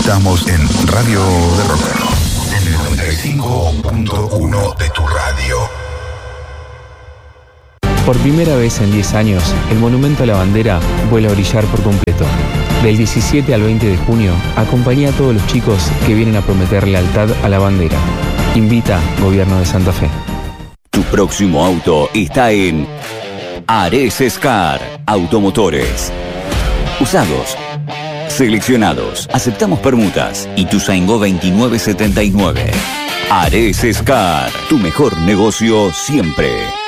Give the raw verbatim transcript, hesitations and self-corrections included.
Estamos en Radio de Rock, en el noventa y cinco punto uno de tu radio. Por primera vez en diez años, el Monumento a la Bandera vuelve a brillar por completo. Del diecisiete al veinte de junio, acompaña a todos los chicos que vienen a prometer lealtad a la bandera. Invita Gobierno de Santa Fe. Tu próximo auto está en Ares Scar Automotores. Usados, seleccionados, aceptamos permutas. Ituzaingó veintinueve setenta y nueve. Ares Scar, tu mejor negocio siempre.